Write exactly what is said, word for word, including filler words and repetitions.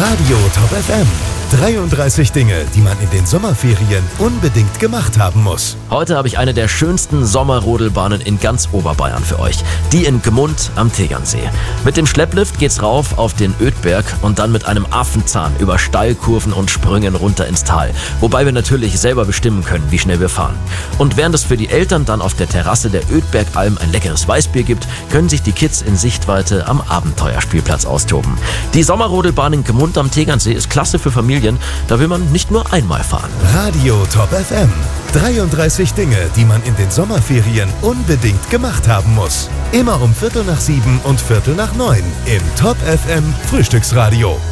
Radio Top F M. dreiunddreißig Dinge, die man in den Sommerferien unbedingt gemacht haben muss. Heute habe ich eine der schönsten Sommerrodelbahnen in ganz Oberbayern für euch. Die in Gmund am Tegernsee. Mit dem Schlepplift geht's rauf auf den Ödberg und dann mit einem Affenzahn über Steilkurven und Sprüngen runter ins Tal. Wobei wir natürlich selber bestimmen können, wie schnell wir fahren. Und während es für die Eltern dann auf der Terrasse der Ödbergalm ein leckeres Weißbier gibt, können sich die Kids in Sichtweite am Abenteuerspielplatz austoben. Die Sommerrodelbahn in Gmund am Tegernsee ist klasse für Familien. Da will man nicht nur einmal fahren. Radio Top F M. dreiunddreißig Dinge, die man in den Sommerferien unbedingt gemacht haben muss. Immer um Viertel nach sieben und Viertel nach neun im Top F M Frühstücksradio.